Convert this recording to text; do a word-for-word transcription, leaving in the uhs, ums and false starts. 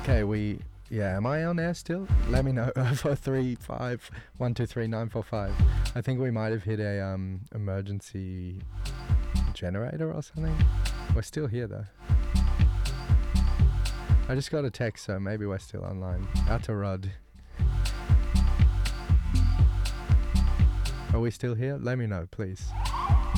Okay, we. Yeah, am I on air still? Let me know. four three five one two three nine four five. I think we might have hit a um emergency generator or something. We're still here though. I just got a text, so maybe we're still online. Out to Rod. Are we still here? Let me know, please.